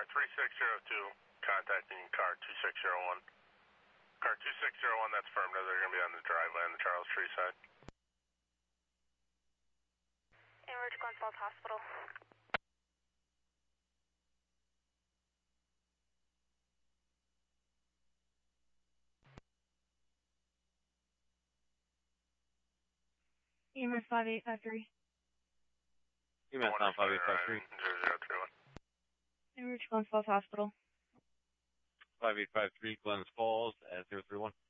3602, contacting car 2601. Car 2601, that's affirmative. They're going to be on the driveway on the Charles Tree side. En route to Glens Falls Hospital. EMS 5853. EMS 5853. 0031. En route to Glens Falls Hospital. 5853 Glens Falls at 031.